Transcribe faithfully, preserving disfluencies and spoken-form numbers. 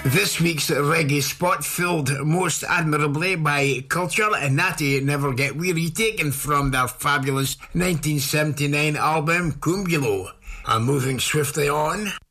This week's reggae spot filled most admirably by Culture and Natty Never Get Weary, taken from their fabulous nineteen seventy-nine album Cumbulo. And moving swiftly on,